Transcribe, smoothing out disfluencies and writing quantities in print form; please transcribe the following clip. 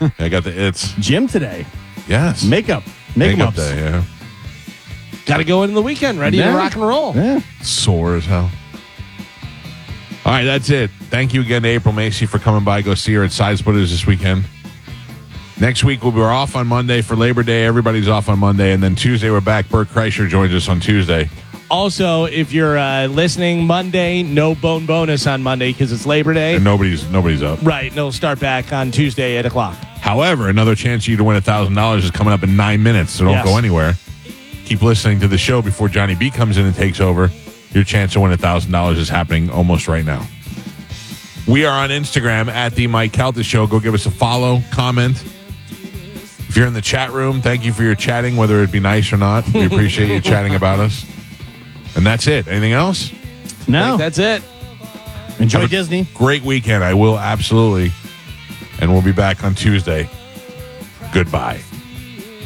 I got the its. Gym today. Yes. Makeup Makeup day, yeah. Got to go into the weekend, ready to rock and roll. Yeah. Sore as hell. All right, that's it. Thank you again to April Macy for coming by. Go see her at Side Splitters this weekend. Next week, we're off on Monday for Labor Day. Everybody's off on Monday. And then Tuesday, we're back. Bert Kreischer joins us on Tuesday. Also, if you're listening Monday, no bone bonus on Monday because it's Labor Day. And nobody's up. Right, and it'll start back on Tuesday, 8 o'clock. However, another chance for you to win $1,000 is coming up in 9 minutes, so don't go anywhere. Keep listening to the show before Johnny B comes in and takes over. Your chance to win $1,000 is happening almost right now. We are on Instagram at The Mike Calta Show. Go give us a follow, comment. If you're in the chat room, thank you for your chatting, whether it be nice or not. We appreciate you chatting about us. And that's it. Anything else? No. That's it. Enjoy Disney. Great weekend. I will, absolutely. And we'll be back on Tuesday. Goodbye.